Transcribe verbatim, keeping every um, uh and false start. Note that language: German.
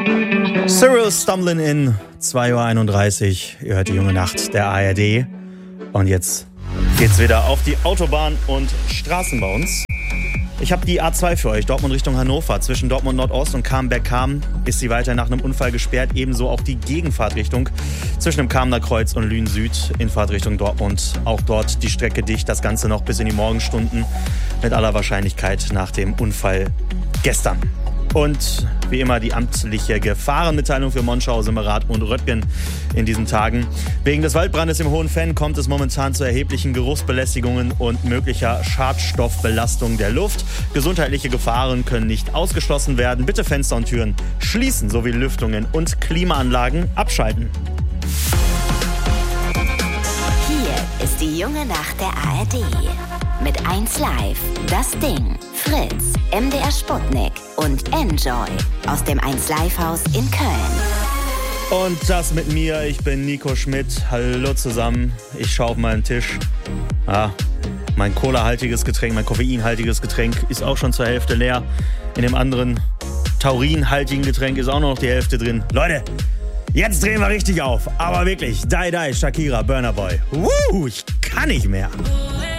Cyril Stumblin' In, zwei Uhr einunddreißig. Ihr hört die junge Nacht der A R D. Und jetzt geht's wieder auf die Autobahn und Straßen bei uns. Ich habe die A zwei für euch, Dortmund Richtung Hannover. Zwischen Dortmund Nordost und Camberg-Kam ist sie weiter nach einem Unfall gesperrt. Ebenso auch die Gegenfahrtrichtung zwischen dem Kamener Kreuz und Lünen Süd in Fahrtrichtung Dortmund. Auch dort die Strecke dicht, das Ganze noch bis in die Morgenstunden. Mit aller Wahrscheinlichkeit nach dem Unfall gestern. Und wie immer die amtliche Gefahrenmitteilung für Monschau, Simmerath und Röttgen in diesen Tagen. Wegen des Waldbrandes im Hohenfenn kommt es momentan zu erheblichen Geruchsbelästigungen und möglicher Schadstoffbelastung der Luft. Gesundheitliche Gefahren können nicht ausgeschlossen werden. Bitte Fenster und Türen schließen sowie Lüftungen und Klimaanlagen abschalten. Hier ist die junge Nacht der A R D. Mit eins Live, Das Ding, Fritz, M D R Sputnik und Enjoy aus dem eins Live Haus in Köln. Und das mit mir, ich bin Nico Schmidt. Hallo zusammen. Ich schaue auf meinen Tisch. Ah, mein Cola-haltiges Getränk, mein koffeinhaltiges Getränk ist auch schon zur Hälfte leer. In dem anderen taurinhaltigen Getränk ist auch noch die Hälfte drin. Leute, jetzt drehen wir richtig auf. Aber wirklich, Die Die, Shakira, Burna Boy. Woo, ich kann nicht mehr.